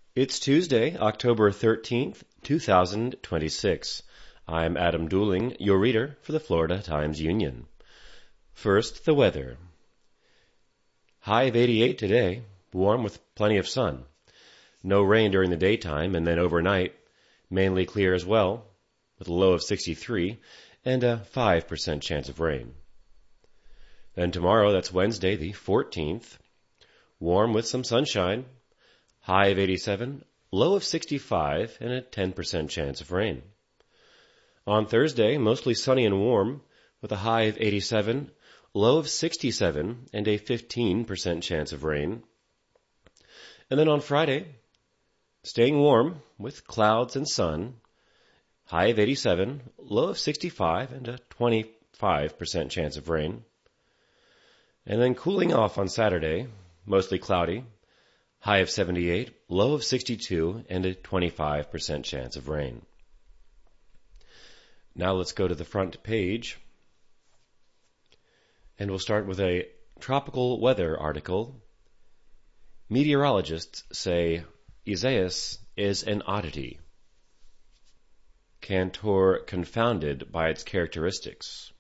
It's Tuesday, October 13th, 2026. I'm Adam Dooling, your reader for the Florida Times-Union. First, the weather. High of 88 today, warm with plenty of sun. No rain during the daytime, and then overnight, mainly clear as well, with a low of 63 and a 5% chance of rain. Then tomorrow, that's Wednesday, the 14th, warm with some sunshine, high of 87, low of 65, and a 10% chance of rain. On Thursday, mostly sunny and warm, with a high of 87, low of 67, and a 15% chance of rain. And then on Friday, staying warm with clouds and sun, high of 87, low of 65, and a 25% chance of rain. And then cooling off on Saturday, mostly cloudy, high of 78, low of 62, and a 25% chance of rain. Now let's go to the front page. And we'll start with a tropical weather article. Meteorologists say Isaias is an oddity. Cantor confounded by its characteristics.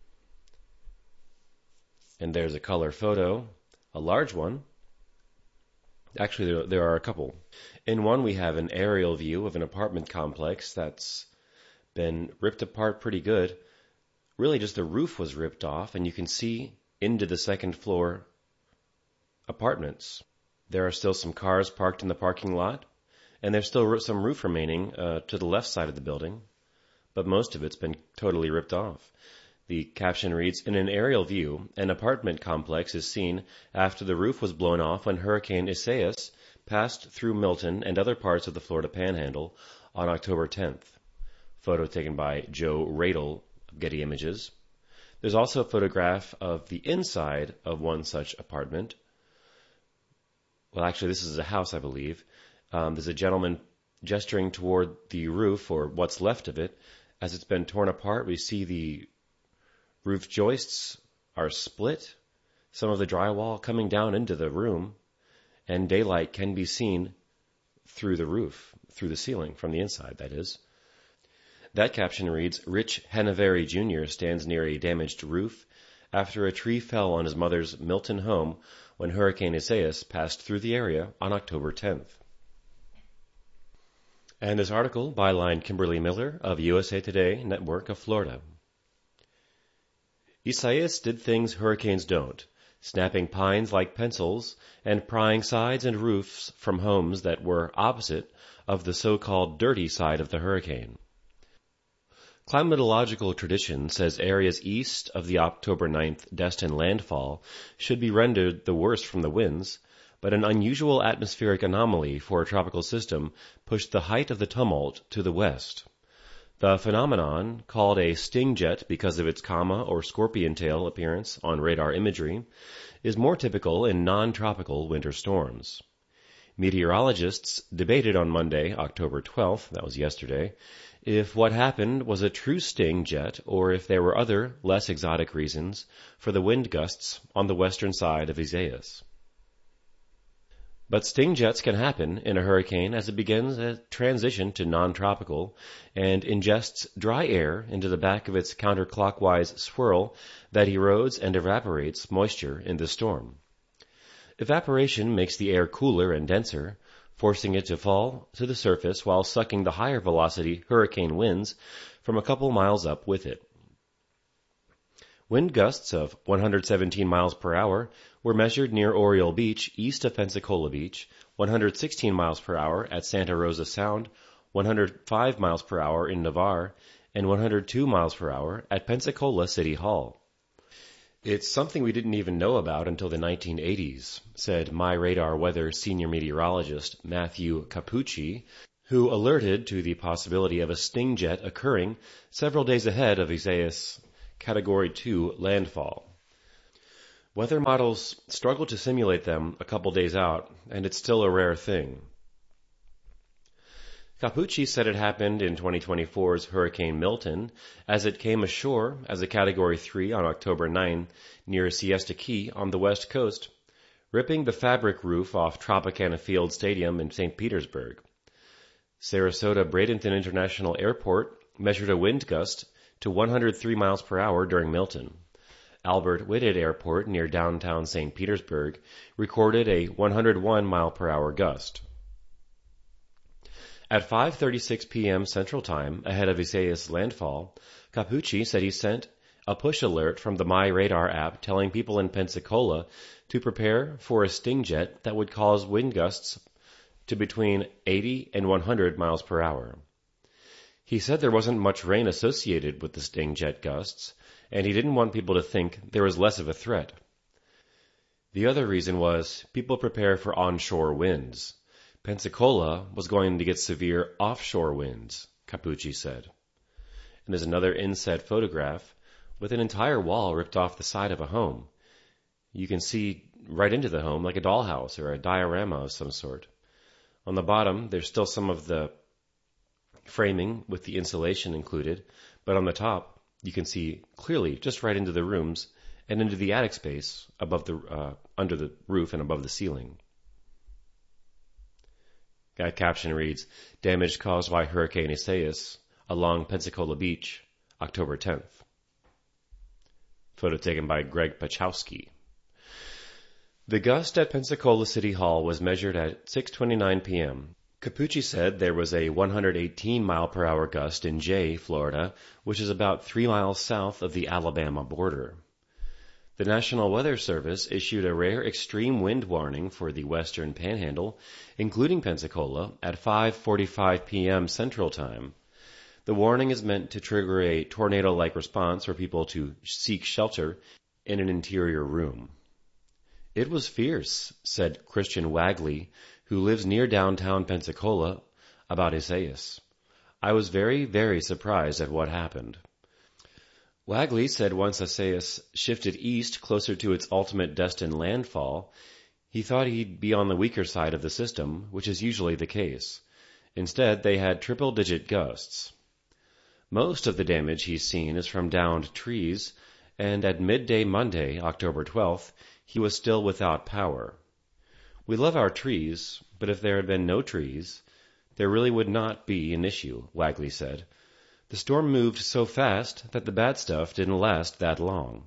And there's a color photo, a large one. Actually, there are a couple. In one, we have an aerial view of an apartment complex that's been ripped apart pretty good. Really, just the roof was ripped off, and you can see into the second floor apartments. There are still some cars parked in the parking lot, and there's still some roof remaining to the left side of the building, but most of it's been totally ripped off. The caption reads, "In an aerial view, an apartment complex is seen after the roof was blown off when Hurricane Isaias passed through Milton and other parts of the Florida Panhandle on October 10th. Photo taken by Joe Radel of Getty Images. There's also a photograph of the inside of one such apartment. Well, actually, this is a house, I believe. There's a gentleman gesturing toward the roof, or what's left of it. As it's been torn apart, we see the roof joists are split, some of the drywall coming down into the room, and daylight can be seen through the roof, through the ceiling, from the inside, that is. That caption reads, "Rich Hanaveri Jr. stands near a damaged roof after a tree fell on his mother's Milton home when Hurricane Isaias passed through the area on October 10th. And this article, byline Kimberly Miller of USA Today Network of Florida. Isaias did things hurricanes don't, snapping pines like pencils and prying sides and roofs from homes that were opposite of the so-called dirty side of the hurricane. Climatological tradition says areas east of the October 9th Destin landfall should be rendered the worst from the winds, but an unusual atmospheric anomaly for a tropical system pushed the height of the tumult to the west. The phenomenon, called a sting jet because of its comma or scorpion tail appearance on radar imagery, is more typical in non-tropical winter storms. Meteorologists debated on Monday, October 12th, that was yesterday, if what happened was a true sting jet or if there were other, less exotic reasons for the wind gusts on the western side of Isaias. But sting jets can happen in a hurricane as it begins a transition to non-tropical and ingests dry air into the back of its counterclockwise swirl that erodes and evaporates moisture in the storm. Evaporation makes the air cooler and denser, forcing it to fall to the surface while sucking the higher velocity hurricane winds from a couple miles up with it. Wind gusts of 117 miles per hour were measured near Oriole Beach, east of Pensacola Beach, 116 miles per hour at Santa Rosa Sound, 105 miles per hour in Navarre, and 102 miles per hour at Pensacola City Hall. It's something we didn't even know about until the 1980s, said MyRadar Weather senior meteorologist Matthew Capucci, who alerted to the possibility of a sting jet occurring several days ahead of Isaias' Category 2 landfall. Weather models struggle to simulate them a couple days out, and it's still a rare thing. Capucci said it happened in 2024's Hurricane Milton as it came ashore as a Category 3 on October 9 near Siesta Key on the west coast, ripping the fabric roof off Tropicana Field Stadium in St. Petersburg. Sarasota Bradenton International Airport measured a wind gust to 103 miles per hour during Milton. Albert Whitted Airport near downtown St. Petersburg recorded a 101 mile per hour gust. At 5:36 p.m. Central Time, ahead of Isaias' landfall, Capucci said he sent a push alert from the MyRadar app telling people in Pensacola to prepare for a sting jet that would cause wind gusts to between 80 and 100 miles per hour. He said there wasn't much rain associated with the sting jet gusts, and he didn't want people to think there was less of a threat. The other reason was people prepare for onshore winds. Pensacola was going to get severe offshore winds, Capucci said. And there's another inset photograph with an entire wall ripped off the side of a home. You can see right into the home like a dollhouse or a diorama of some sort. On the bottom, there's still some of the framing with the insulation included, but on the top, you can see clearly just right into the rooms and into the attic space above under the roof and above the ceiling. That caption reads, "Damage caused by Hurricane Isaias along Pensacola Beach, October 10th. Photo taken by Greg Pachowski. The gust at Pensacola City Hall was measured at 6:29 p.m. Capucci said there was a 118 mile per hour gust in Jay, Florida, which is about 3 miles south of the Alabama border. The National Weather Service issued a rare extreme wind warning for the western panhandle, including Pensacola, at 5:45 p.m. Central Time. The warning is meant to trigger a tornado-like response for people to seek shelter in an interior room. "It was fierce," said Christian Wagley, who lives near downtown Pensacola, about Isaias. "I was very, very surprised at what happened." Wagley said once Isaias shifted east closer to its ultimate destined landfall, he thought he'd be on the weaker side of the system, which is usually the case. Instead, they had triple-digit gusts. Most of the damage he's seen is from downed trees, and at midday Monday, October 12th, he was still without power. "We love our trees, but if there had been no trees, there really would not be an issue," Wagley said. "The storm moved so fast that the bad stuff didn't last that long."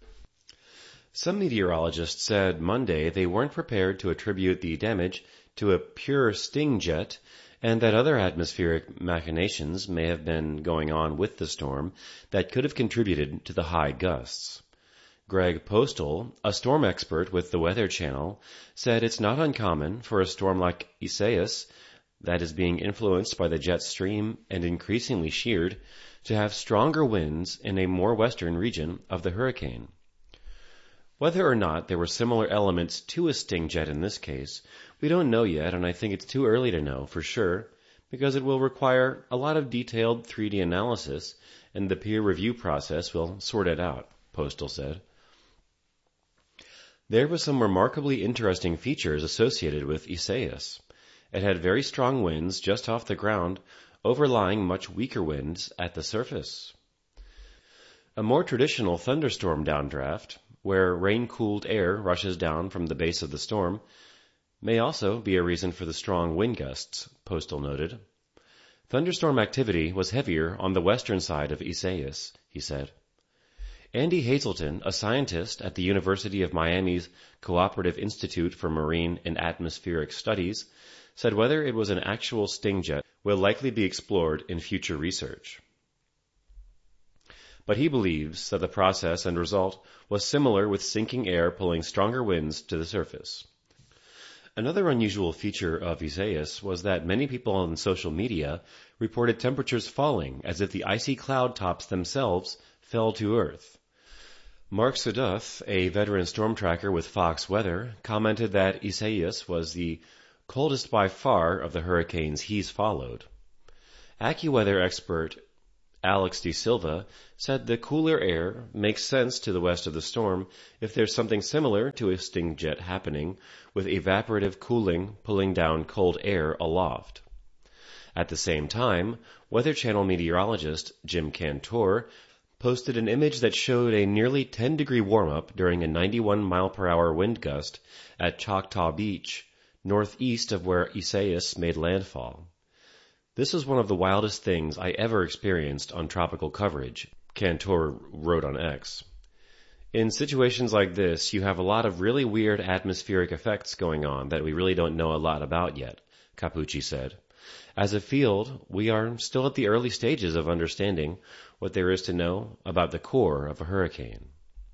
Some meteorologists said Monday they weren't prepared to attribute the damage to a pure sting jet, and that other atmospheric machinations may have been going on with the storm that could have contributed to the high gusts. Greg Postal, a storm expert with the Weather Channel, said it's not uncommon for a storm like Isaias, that is being influenced by the jet stream and increasingly sheared, to have stronger winds in a more western region of the hurricane. Whether or not there were similar elements to a sting jet in this case, we don't know yet, and I think it's too early to know for sure, because it will require a lot of detailed 3D analysis, and the peer review process will sort it out, Postal said. There were some remarkably interesting features associated with Isaias. It had very strong winds just off the ground, overlying much weaker winds at the surface. A more traditional thunderstorm downdraft, where rain-cooled air rushes down from the base of the storm, may also be a reason for the strong wind gusts, Postal noted. Thunderstorm activity was heavier on the western side of Isaias, he said. Andy Hazelton, a scientist at the University of Miami's Cooperative Institute for Marine and Atmospheric Studies, said whether it was an actual sting jet will likely be explored in future research. But he believes that the process and result was similar with sinking air pulling stronger winds to the surface. Another unusual feature of Isaias was that many people on social media reported temperatures falling as if the icy cloud tops themselves fell to Earth. Mark Suduth, a veteran storm tracker with Fox Weather, commented that Isaias was the coldest by far of the hurricanes he's followed. AccuWeather expert Alex De Silva said the cooler air makes sense to the west of the storm if there's something similar to a sting jet happening, with evaporative cooling pulling down cold air aloft. At the same time, Weather Channel meteorologist Jim Cantor posted an image that showed a nearly 10-degree warm-up during a 91-mile-per-hour wind gust at Choctaw Beach, northeast of where Isaias made landfall. "This is one of the wildest things I ever experienced on tropical coverage," Cantor wrote on X. "In situations like this, you have a lot of really weird atmospheric effects going on that we really don't know a lot about yet," Capucci said. "As a field, we are still at the early stages of understanding what there is to know about the core of a hurricane."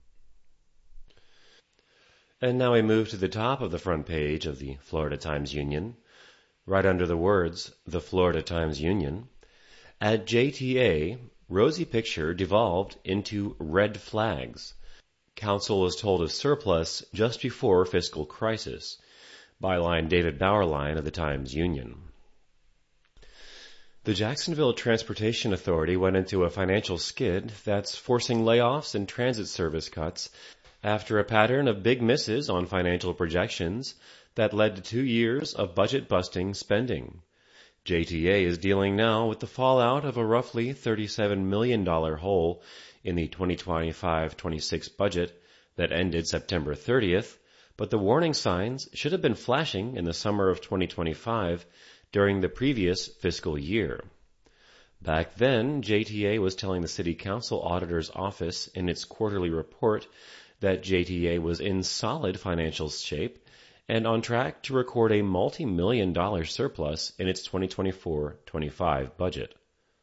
And now we move to the top of the front page of the Florida Times-Union. Right under the words, "The Florida Times-Union," at JTA, rosy picture devolved into red flags. Council was told of surplus just before fiscal crisis. Byline David Bauerlein of the Times-Union. The Jacksonville Transportation Authority went into a financial skid that's forcing layoffs and transit service cuts after a pattern of big misses on financial projections that led to 2 years of budget-busting spending. JTA is dealing now with the fallout of a roughly $37 million hole in the 2025-26 budget that ended September 30th, but the warning signs should have been flashing in the summer of 2025 during the previous fiscal year. Back then, JTA was telling the City Council Auditor's Office in its quarterly report that JTA was in solid financial shape and on track to record a multi-million-dollar surplus in its 2024-25 budget.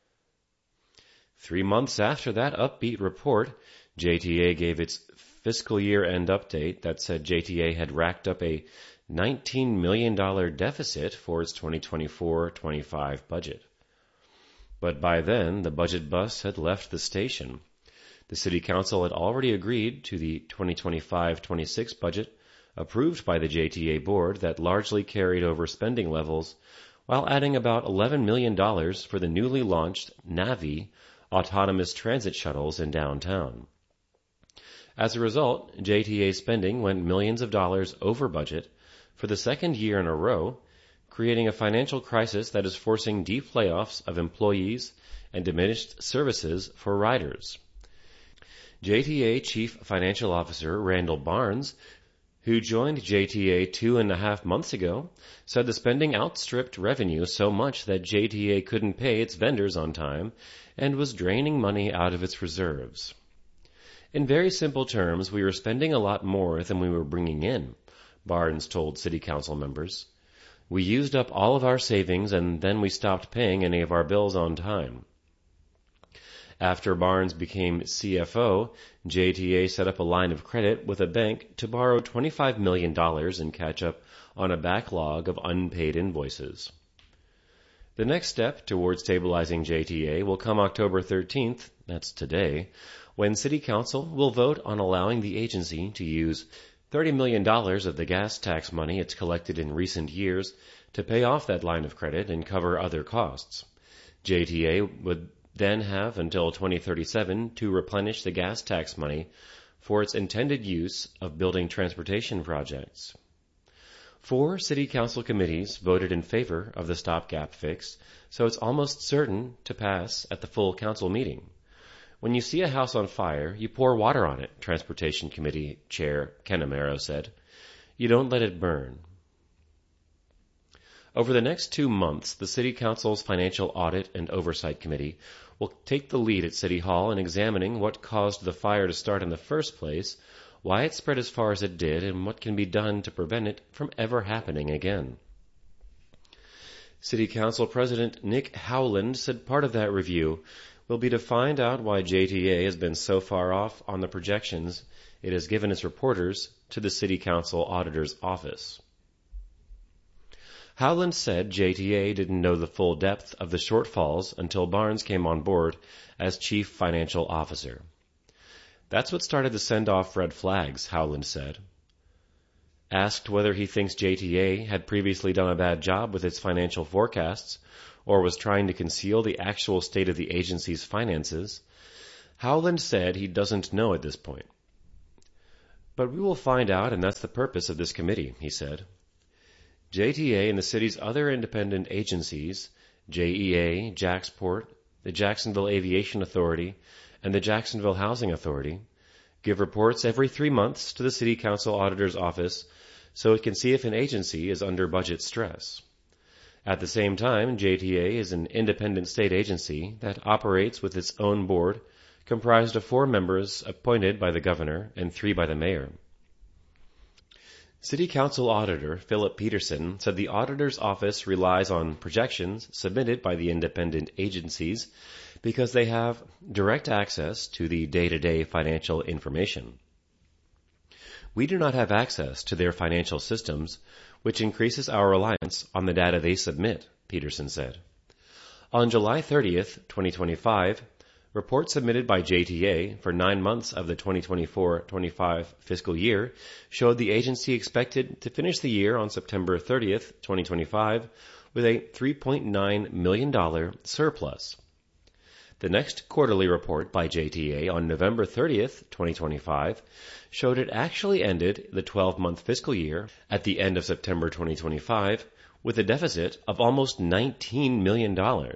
3 months after that upbeat report, JTA gave its fiscal year-end update that said JTA had racked up a $19 million deficit for its 2024-25 budget. But by then, the budget bus had left the station. The City Council had already agreed to the 2025-26 budget approved by the JTA board that largely carried over spending levels while adding about $11 million for the newly launched Navi autonomous transit shuttles in downtown. As a result, JTA spending went millions of dollars over budget for the second year in a row, creating a financial crisis that is forcing deep layoffs of employees and diminished services for riders. JTA Chief Financial Officer Randall Barnes, who joined JTA 2.5 months ago, said the spending outstripped revenue so much that JTA couldn't pay its vendors on time and was draining money out of its reserves. "In very simple terms, we were spending a lot more than we were bringing in," Barnes told City Council members. "We used up all of our savings and then we stopped paying any of our bills on time." After Barnes became CFO, JTA set up a line of credit with a bank to borrow $25 million and catch up on a backlog of unpaid invoices. The next step towards stabilizing JTA will come October 13th, that's today, when City Council will vote on allowing the agency to use $30 million of the gas tax money it's collected in recent years to pay off that line of credit and cover other costs. JTA would then have until 2037 to replenish the gas tax money for its intended use of building transportation projects. 4 City Council committees voted in favor of the stopgap fix, so it's almost certain to pass at the full council meeting. "When you see a house on fire, you pour water on it," Transportation Committee Chair Ken Amaro said. "You don't let it burn." Over the next 2 months, the City Council's Financial Audit and Oversight Committee will take the lead at City Hall in examining what caused the fire to start in the first place, why it spread as far as it did, and what can be done to prevent it from ever happening again. City Council President Nick Howland said part of that review will be to find out why JTA has been so far off on the projections it has given its reporters to the City Council Auditor's Office. Howland said JTA didn't know the full depth of the shortfalls until Barnes came on board as Chief Financial Officer. "That's what started to send off red flags," Howland said. Asked whether he thinks JTA had previously done a bad job with its financial forecasts or was trying to conceal the actual state of the agency's finances, Howland said he doesn't know at this point. "But we will find out, and that's the purpose of this committee," he said. JTA and the city's other independent agencies, JEA, JAXPort, the Jacksonville Aviation Authority, and the Jacksonville Housing Authority give reports every 3 months to the City Council Auditor's Office so it can see if an agency is under budget stress. At the same time, JTA is an independent state agency that operates with its own board, comprised of 4 members appointed by the governor and 3 by the mayor. City Council Auditor Philip Peterson said the auditor's office relies on projections submitted by the independent agencies because they have direct access to the day-to-day financial information. We do not have access to their financial systems, which increases our reliance on the data they submit, Peterson said. On July 30th, 2025, reports submitted by JTA for 9 months of the 2024-25 fiscal year showed the agency expected to finish the year on September 30th, 2025, with a $3.9 million surplus. The next quarterly report by JTA on November 30th, 2025, showed it actually ended the 12-month fiscal year at the end of September 2025 with a deficit of almost $19 million.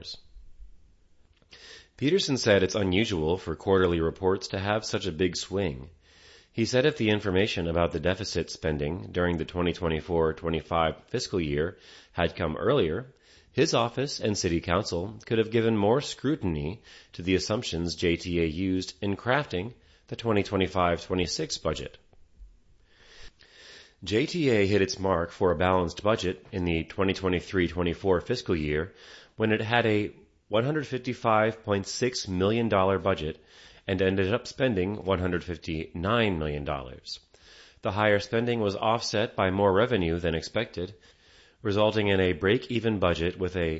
Peterson said it's unusual for quarterly reports to have such a big swing. He said if the information about the deficit spending during the 2024-25 fiscal year had come earlier, his office and City Council could have given more scrutiny to the assumptions JTA used in crafting the 2025-26 budget. JTA hit its mark for a balanced budget in the 2023-24 fiscal year when it had a $155.6 million budget and ended up spending $159 million. The higher spending was offset by more revenue than expected, resulting in a break-even budget with a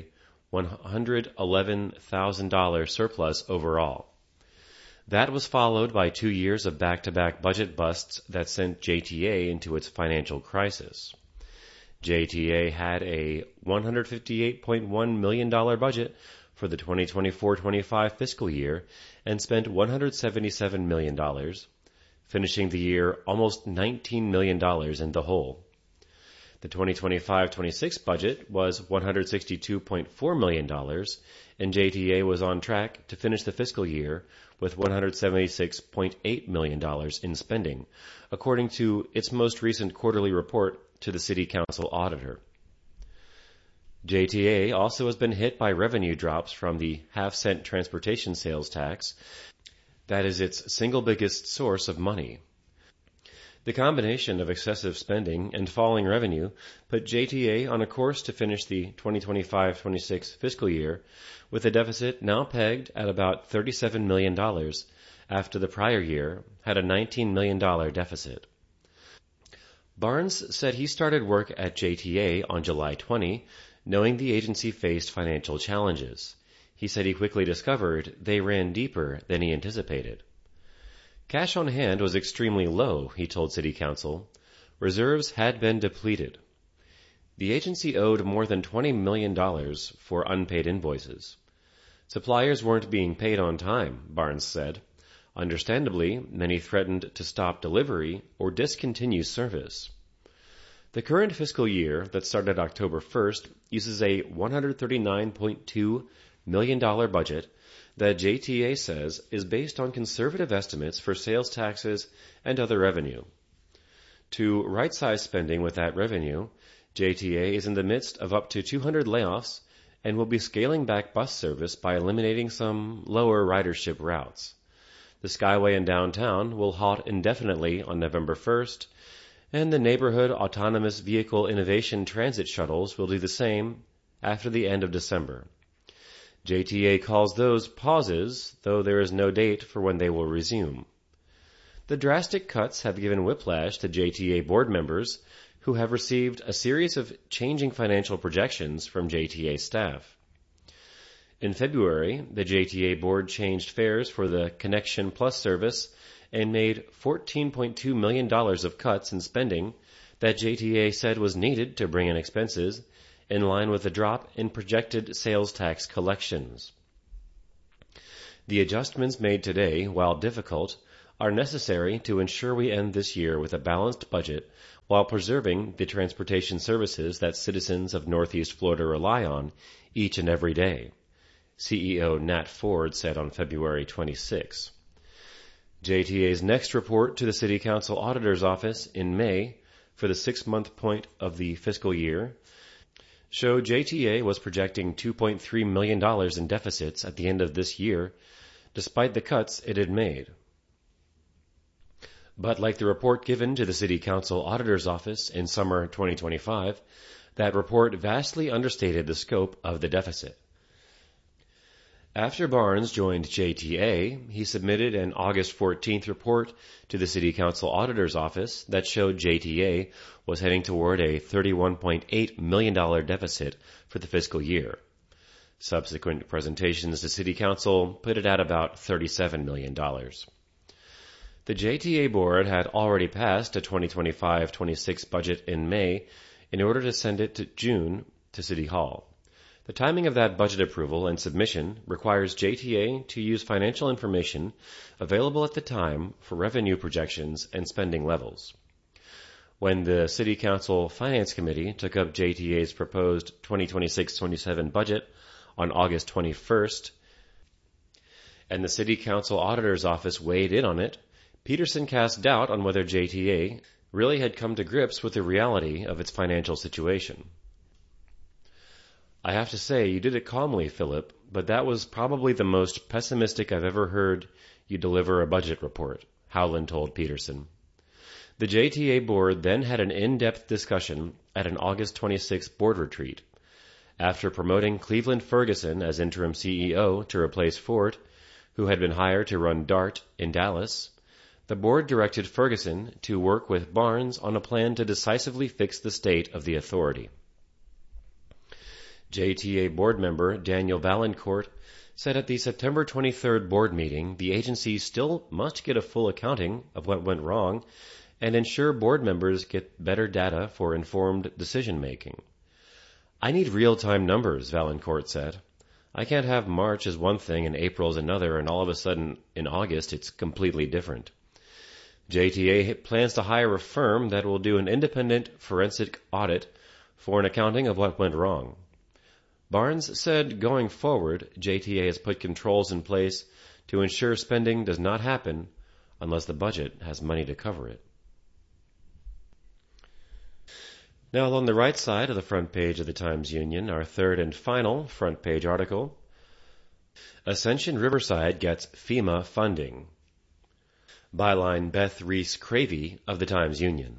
$111,000 surplus overall. That was followed by 2 years of back-to-back budget busts that sent JTA into its financial crisis. JTA had a $158.1 million budget for the 2024-25 fiscal year and spent $177 million, finishing the year almost $19 million in the hole. The 2025-26 budget was $162.4 million, and JTA was on track to finish the fiscal year with $176.8 million in spending, according to its most recent quarterly report to the City Council Auditor. JTA also has been hit by revenue drops from the half-cent transportation sales tax. That is its single biggest source of money. The combination of excessive spending and falling revenue put JTA on a course to finish the 2025-26 fiscal year with a deficit now pegged at about $37 million after the prior year had a $19 million deficit. Barnes said he started work at JTA on July 20, knowing the agency faced financial challenges. He said he quickly discovered they ran deeper than he anticipated. Cash on hand was extremely low, he told City Council. Reserves had been depleted. The agency owed more than $20 million for unpaid invoices. Suppliers weren't being paid on time, Barnes said. Understandably, many threatened to stop delivery or discontinue service. The current fiscal year that started October 1st uses a $139.2 million budget that JTA says is based on conservative estimates for sales taxes and other revenue. To right-size spending with that revenue, JTA is in the midst of up to 200 layoffs and will be scaling back bus service by eliminating some lower ridership routes. The Skyway in downtown will halt indefinitely on November 1st, and the neighborhood autonomous vehicle innovation transit shuttles will do the same after the end of December. JTA calls those pauses, though there is no date for when they will resume. The drastic cuts have given whiplash to JTA board members who have received a series of changing financial projections from JTA staff. In February, the JTA board changed fares for the Connection Plus service and made $14.2 million of cuts in spending that JTA said was needed to bring in expenses in line with a drop in projected sales tax collections. The adjustments made today, while difficult, are necessary to ensure we end this year with a balanced budget while preserving the transportation services that citizens of Northeast Florida rely on each and every day, CEO Nat Ford said on February 26. JTA's next report to the City Council Auditor's Office in May for the 6-month point of the fiscal year showed JTA was projecting $2.3 million in deficits at the end of this year, despite the cuts it had made. But like the report given to the City Council Auditor's Office in summer 2025, that report vastly understated the scope of the deficit. After Barnes joined JTA, he submitted an August 14th report to the City Council Auditor's Office that showed JTA was heading toward a $31.8 million deficit for the fiscal year. Subsequent presentations to City Council put it at about $37 million. The JTA board had already passed a 2025-26 budget in May in order to send it to June to City Hall. The timing of that budget approval and submission requires JTA to use financial information available at the time for revenue projections and spending levels. When the City Council Finance Committee took up JTA's proposed 2026-27 budget on August 21st, and the City Council Auditor's Office weighed in on it, Peterson cast doubt on whether JTA really had come to grips with the reality of its financial situation. I have to say, you did it calmly, Philip, but that was probably the most pessimistic I've ever heard you deliver a budget report, Howland told Peterson. The JTA board then had an in-depth discussion at an August 26th board retreat. After promoting Cleveland Ferguson as interim CEO to replace Ford, who had been hired to run DART in Dallas, the board directed Ferguson to work with Barnes on a plan to decisively fix the state of the authority. JTA board member Daniel Valancourt said at the September 23rd board meeting the agency still must get a full accounting of what went wrong and ensure board members get better data for informed decision-making. I need real-time numbers, Valancourt said. I can't have March as one thing and April as another, and all of a sudden in August it's completely different. JTA plans to hire a firm that will do an independent forensic audit for an accounting of what went wrong. Barnes said going forward, JTA has put controls in place to ensure spending does not happen unless the budget has money to cover it. Now, along the right side of the front page of the Times-Union, our third and final front page article, Ascension Riverside gets FEMA funding. Byline Beth Reese Cravey of the Times-Union.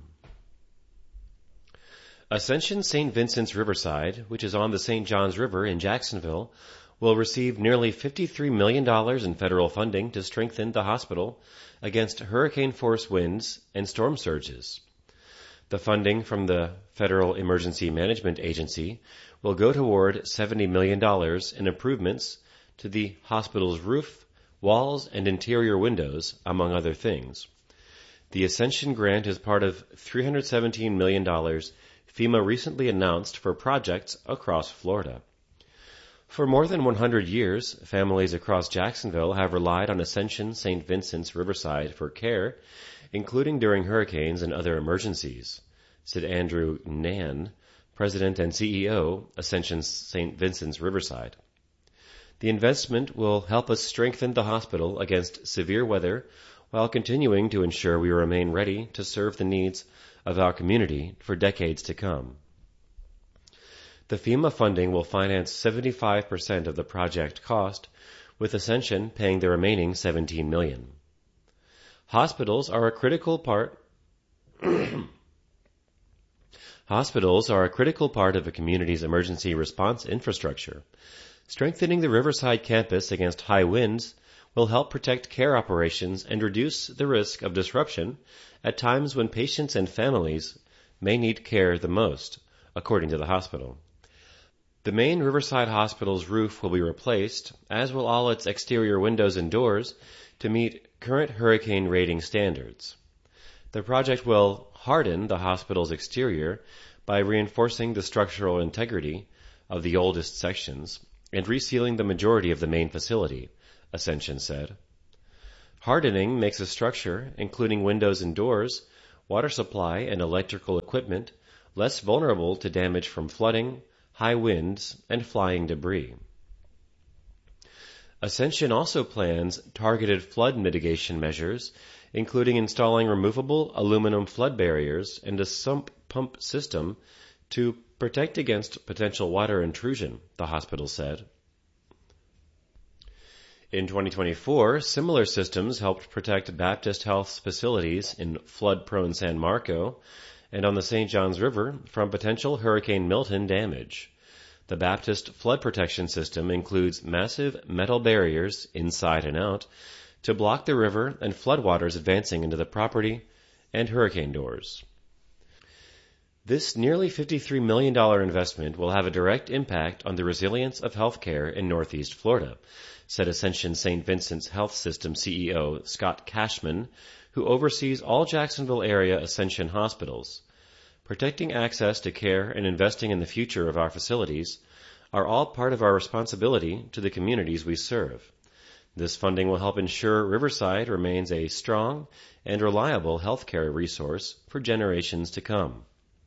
Ascension St. Vincent's Riverside, which is on the St. Johns River in Jacksonville, will receive nearly $53 million in federal funding to strengthen the hospital against hurricane-force winds and storm surges. The funding from the Federal Emergency Management Agency will go toward $70 million in improvements to the hospital's roof, walls, and interior windows, among other things. The Ascension grant is part of $317 million FEMA recently announced for projects across Florida. For more than 100 years, families across Jacksonville have relied on Ascension St. Vincent's Riverside for care, including during hurricanes and other emergencies, said Andrew Nan, President and CEO, Ascension St. Vincent's Riverside. The investment will help us strengthen the hospital against severe weather while continuing to ensure we remain ready to serve the needs of our community for decades to come. The FEMA funding will finance 75% of the project cost, with Ascension paying the remaining $17 million. Hospitals are a critical part of a community's emergency response infrastructure. Strengthening the Riverside campus against high winds will help protect care operations and reduce the risk of disruption at times when patients and families may need care the most, according to the hospital. The main Riverside Hospital's roof will be replaced, as will all its exterior windows and doors, to meet current hurricane rating standards. The project will harden the hospital's exterior by reinforcing the structural integrity of the oldest sections and resealing the majority of the main facility, Ascension said. Hardening makes a structure, including windows and doors, water supply, and electrical equipment, less vulnerable to damage from flooding, high winds, and flying debris. Ascension also plans targeted flood mitigation measures, including installing removable aluminum flood barriers and a sump pump system to protect against potential water intrusion, the hospital said. In 2024, similar systems helped protect Baptist Health's facilities in flood-prone San Marco and on the St. Johns River from potential Hurricane Milton damage. The Baptist flood protection system includes massive metal barriers inside and out to block the river and floodwaters advancing into the property and hurricane doors. This nearly $53 million investment will have a direct impact on the resilience of healthcare in Northeast Florida, said Ascension St. Vincent's Health System CEO Scott Cashman, who oversees all Jacksonville area Ascension hospitals. Protecting access to care and investing in the future of our facilities are all part of our responsibility to the communities we serve. This funding will help ensure Riverside remains a strong and reliable healthcare resource for generations to come.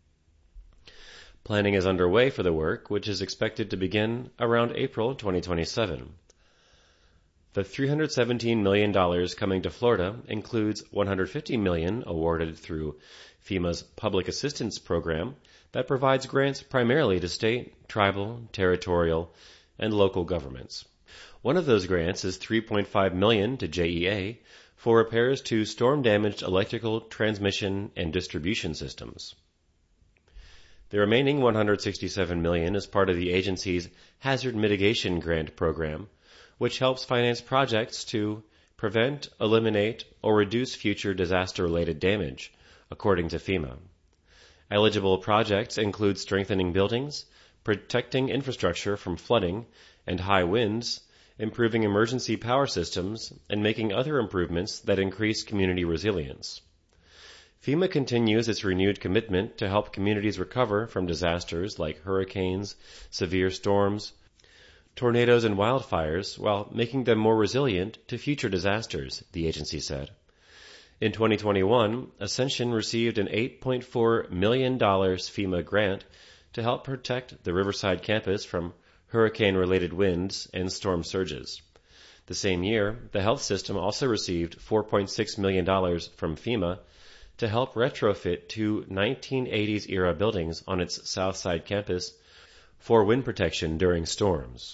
Planning is underway for the work, which is expected to begin around April 2027. The $317 million coming to Florida includes $150 million awarded through FEMA's Public Assistance Program that provides grants primarily to state, tribal, territorial, and local governments. One of those grants is $3.5 million to JEA for repairs to storm-damaged electrical transmission and distribution systems. The remaining $167 million is part of the agency's Hazard Mitigation Grant Program, which helps finance projects to prevent, eliminate, or reduce future disaster-related damage, according to FEMA. Eligible projects include strengthening buildings, protecting infrastructure from flooding and high winds, improving emergency power systems, and making other improvements that increase community resilience. FEMA continues its renewed commitment to help communities recover from disasters like hurricanes, severe storms, tornadoes, and wildfires while making them more resilient to future disasters, the agency said. In 2021, Ascension received an $8.4 million FEMA grant to help protect the Riverside campus from hurricane-related winds and storm surges. The same year, the health system also received $4.6 million from FEMA to help retrofit two 1980s-era buildings on its Southside campus for wind protection during storms.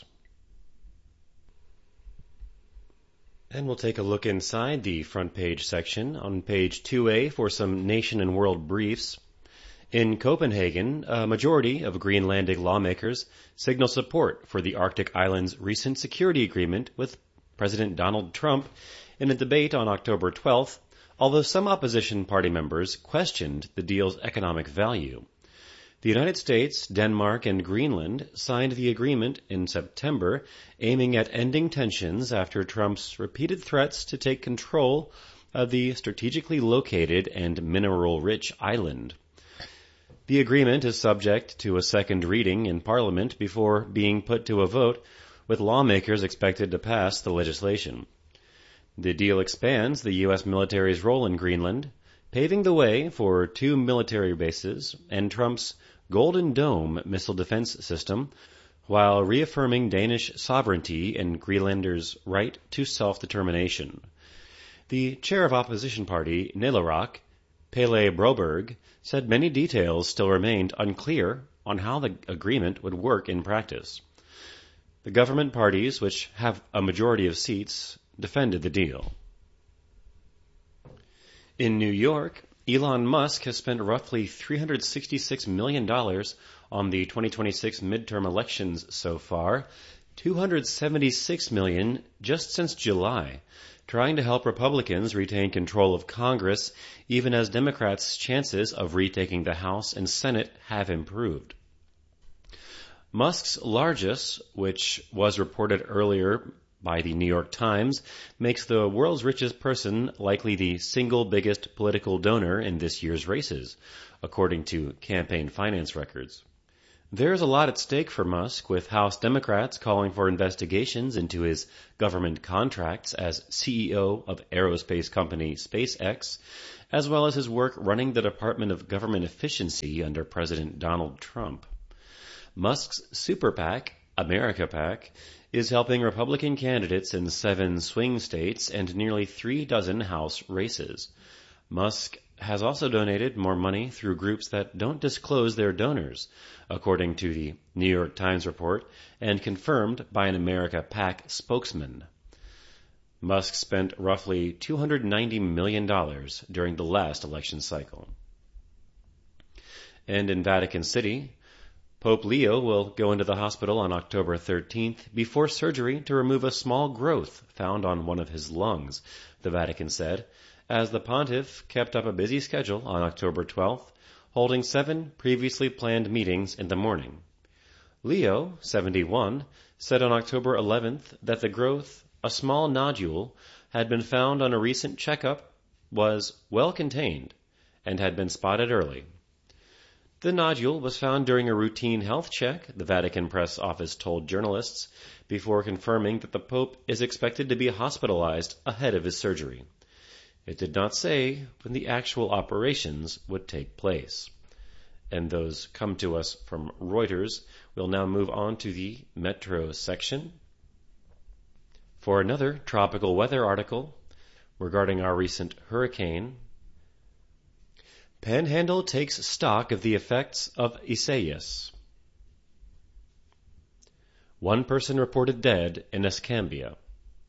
And we'll take a look inside the front page section on page 2A for some nation and world briefs. In Copenhagen, a majority of Greenlandic lawmakers signal support for the Arctic island's recent security agreement with President Donald Trump in a debate on October 12th, although some opposition party members questioned the deal's economic value. The United States, Denmark, and Greenland signed the agreement in September, aiming at ending tensions after Trump's repeated threats to take control of the strategically located and mineral-rich island. The agreement is subject to a second reading in Parliament before being put to a vote, with lawmakers expected to pass the legislation. The deal expands the U.S. military's role in Greenland, paving the way for 2 military bases and Trump's Golden Dome missile defense system, while reaffirming Danish sovereignty and Greenlanders' right to self-determination. The chair of opposition party, Naleraq, Pele Broberg, said many details still remained unclear on how the agreement would work in practice. The government parties, which have a majority of seats, defended the deal. In New York, Elon Musk has spent roughly $366 million on the 2026 midterm elections so far, $276 million just since July, trying to help Republicans retain control of Congress, even as Democrats' chances of retaking the House and Senate have improved. Musk's largesse, which was reported earlier by the New York Times, makes the world's richest person likely the single biggest political donor in this year's races, according to campaign finance records. There's a lot at stake for Musk, with House Democrats calling for investigations into his government contracts as CEO of aerospace company SpaceX, as well as his work running the Department of Government Efficiency under President Donald Trump. Musk's super PAC, America PAC is helping Republican candidates in 7 swing states and nearly 36 House races. Musk has also donated more money through groups that don't disclose their donors, according to the New York Times report, and confirmed by an America PAC spokesman. Musk spent roughly $290 million during the last election cycle. And in Vatican City, Pope Leo will go into the hospital on October 13th before surgery to remove a small growth found on one of his lungs, the Vatican said, as the pontiff kept up a busy schedule on October 12th, holding 7 previously planned meetings in the morning. Leo, 71, said on October 11th that the growth, a small nodule, had been found on a recent checkup, was well contained, and had been spotted early. The nodule was found during a routine health check, the Vatican press office told journalists, before confirming that the Pope is expected to be hospitalized ahead of his surgery. It did not say when the actual operations would take place. And those come to us from Reuters. We'll now move on to the Metro section for another tropical weather article regarding our recent hurricane. Panhandle takes stock of the effects of Isaias. 1 person reported dead in Escambia.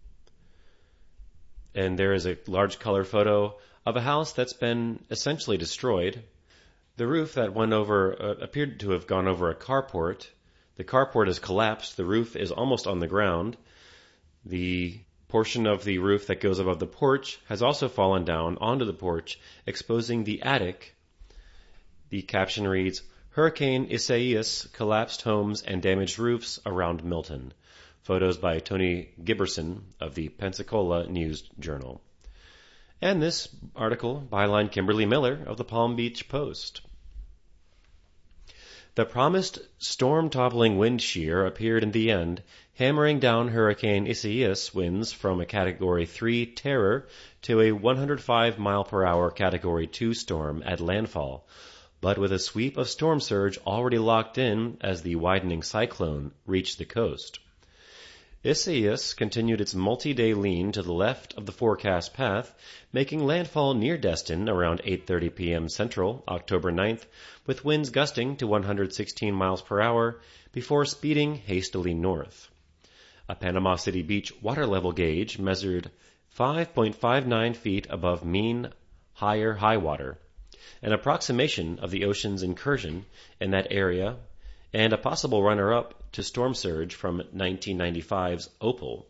And there is a large color photo of a house that's been essentially destroyed. The roof that went over appeared to have gone over a carport. The carport has collapsed. The roof is almost on the ground. The portion of the roof that goes above the porch has also fallen down onto the porch, exposing the attic. The caption reads, Hurricane Isaias collapsed homes and damaged roofs around Milton. Photos by Tony Giberson of the Pensacola News-Journal. And this article, byline Kimberly Miller of the Palm Beach Post. The promised storm-toppling wind shear appeared in the end, hammering down Hurricane Isaias winds from a Category 3 terror to a 105-mile-per-hour Category 2 storm at landfall, but with a sweep of storm surge already locked in as the widening cyclone reached the coast. Isaias continued its multi-day lean to the left of the forecast path, making landfall near Destin around 8:30 p.m. Central, October 9th, with winds gusting to 116 miles per hour before speeding hastily north. A Panama City Beach water level gauge measured 5.59 feet above mean higher high water, an approximation of the ocean's incursion in that area and a possible runner-up to storm surge from 1995's Opal.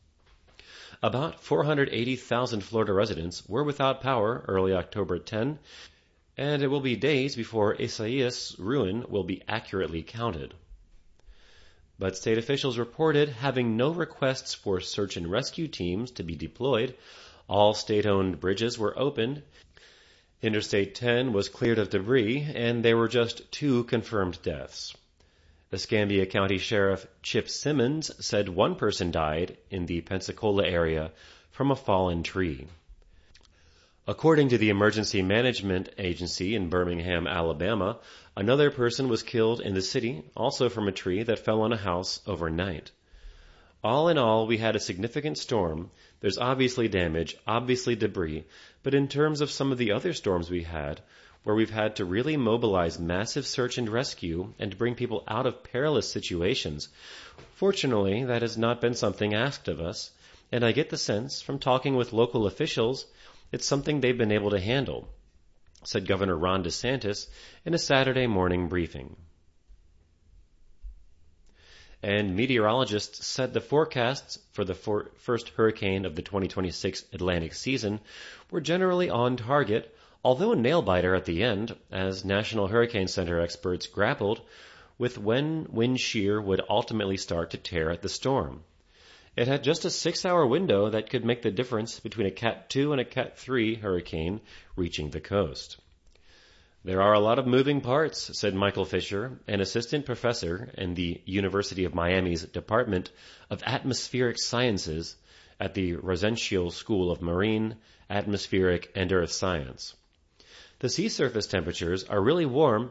About 480,000 Florida residents were without power early October 10, and it will be days before Isaias' ruin will be accurately counted. But state officials reported having no requests for search and rescue teams to be deployed. All state-owned bridges were opened. Interstate 10 was cleared of debris, and there were just 2 confirmed deaths. Escambia County Sheriff Chip Simmons said 1 person died in the Pensacola area from a fallen tree. According to the Emergency Management Agency in Birmingham, Alabama, another person was killed in the city, also from a tree that fell on a house overnight. All in all, we had a significant storm. There's obviously damage, obviously debris, but in terms of some of the other storms we had, where we've had to really mobilize massive search and rescue and bring people out of perilous situations, fortunately, that has not been something asked of us, and I get the sense from talking with local officials it's something they've been able to handle, said Governor Ron DeSantis in a Saturday morning briefing. And meteorologists said the forecasts for the first hurricane of the 2026 Atlantic season were generally on target, although a nail-biter at the end, as National Hurricane Center experts grappled with when wind shear would ultimately start to tear at the storm. It had just a 6-hour window that could make the difference between a Cat 2 and a Cat 3 hurricane reaching the coast. There are a lot of moving parts, said Michael Fisher, an assistant professor in the University of Miami's Department of Atmospheric Sciences at the Rosenstiel School of Marine, Atmospheric, and Earth Science. The sea surface temperatures are really warm,